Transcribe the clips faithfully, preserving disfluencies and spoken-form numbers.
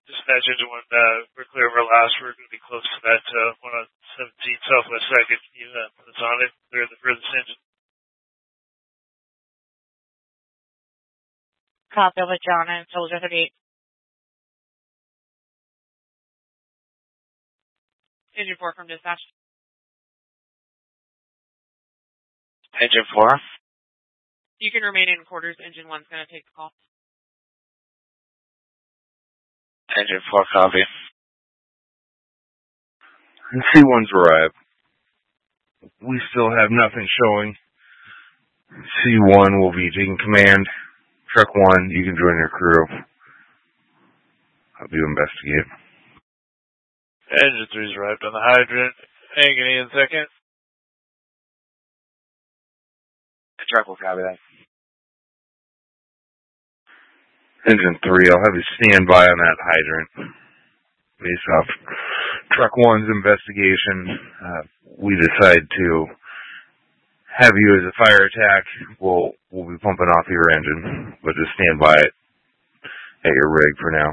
Dispatch engine one, uh, we're clear of our last. We're going to be close to that, uh, one on seventeen Southwest second. You, uh, put us on it. Clear the furthest engine. Copy with John and Soldier thirty-eight. Engine four from dispatch. Engine four. You can remain in quarters. Engine one's going to take the call. Engine four, copy. C one's arrived. We still have nothing showing. C one will be taking command. Truck one, you can join your crew. Help you investigate. Engine three's arrived on the hydrant. Agony in second. The truck will copy that. Engine three, I'll have you stand by on that hydrant. Based off truck one's investigation, uh, we decide to have you as a fire attack. We'll we'll be pumping off your engine, but just stand by it at your rig for now.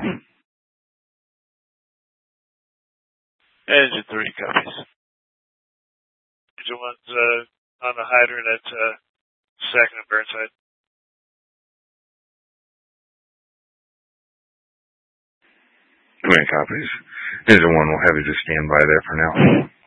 Engine three copies. Engine one's uh, on the hydrant at uh, second and Burnside. Too many copies. Engine one will have you just stand by there for now.